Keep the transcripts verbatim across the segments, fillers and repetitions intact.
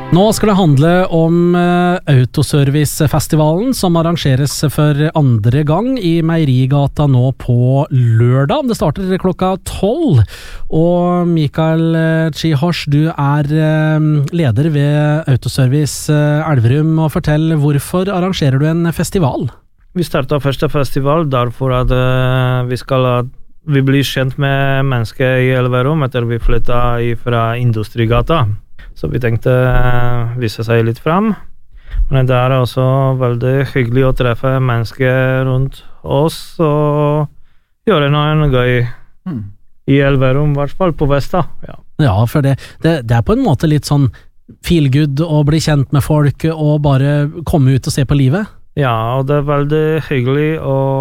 Nå skal det handle om uh, Autoservice-festivalen som arrangeres for andre gang i Meierigata nå på lørdag. Det starter klokka tolv, og Mikael Tsihors, du er uh, leder ved Autoservice uh, Elverum, og fortell, hvorfor arrangerer du en festival? Vi startet første festival derfor at uh, vi skal vi blir kjent med mennesker i Elverum etter vi flyttet fra Industrigata. Så vi tenkte uh, vise seg litt frem. Men det er også veldig hyggelig å treffe mennesker rundt oss og gjøre noe gøy mm. i Elverum, i hvert fall på Vesta. Ja, ja for det, det, det er på en måte litt sånn feel good å bli kjent med folk og bare komme ut og se på livet. Ja, og det er veldig hyggelig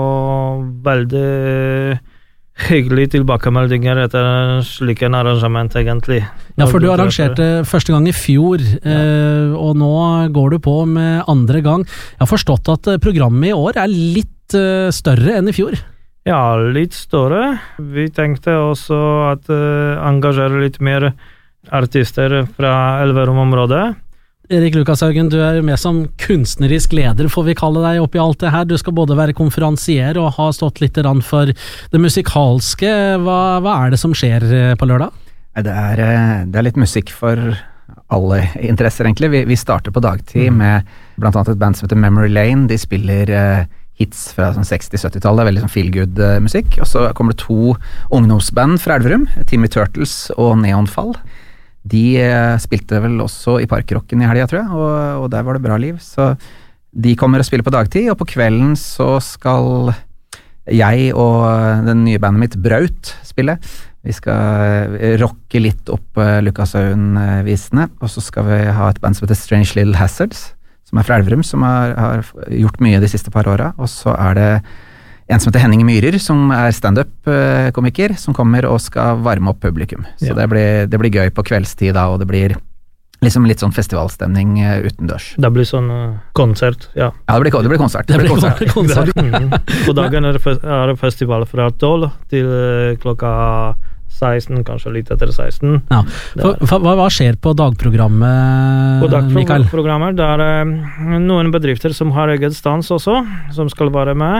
og veldig hyggelig tilbakemeldinger etter en slik en arrangement, egentlig. Ja, for du arrangerte første gang i fjor, ja. eh, og nå går du på med andre gang. Jeg har forstått at programmet i år er litt eh, større enn i fjor. Ja, litt større. Vi tenkte også at uh, engasjere litt mer artister fra Elverum-området. Erik Lukashaugen, du er jo med som kunstnerisk leder, får vi kalle deg oppi alt det her. Du skal både være konferansier og ha stått litt for det musikalske. Hva, hva er det som skjer på lørdag? Det er, det er litt musikk for alle interesser, egentlig. Vi, vi starter på dagtid mm. med blant annet et band som heter Memory Lane. De spiller uh, hits fra sånn seksti-sytti-tallet, veldig sånn feel-good uh, musikk. Og så kommer det to ungdomsband fra Elverum, Timmy Turtles og Neonfall. De spilte vel også i Parkrocken i helga, tror jeg, og, og der var det bra liv. Så de kommer og spiller på dagtid, og på kvelden så skal jeg og den nye bandet mitt, Braut, spille. Vi skal rocke litt opp Lukashaugen-visene, og så skal vi ha et band som heter Strange Little Hazards, som er fra Elverum, som har, har gjort mye de siste par åra, og så er det en som heter Henning Myhrer, som er stand-up-komiker, som kommer og skal varme opp publikum. Så ja. det, blir, det blir gøy på kveldstid da, og det blir liksom litt sånn festivalstemning uh, utendørs. Det blir sånn uh, konsert, ja. Ja, det blir, det blir konsert. Det blir konsert. Det blir konsert. mm. På dagen er det, er det festival fra tolv til uh, klokka seksten, kanskje litt etter seksten. Ja. For, for, hva, hva skjer på dagprogrammet, på Mikael? På dagprogrammet, det er uh, noen bedrifter som har eget stans også, som skal være med.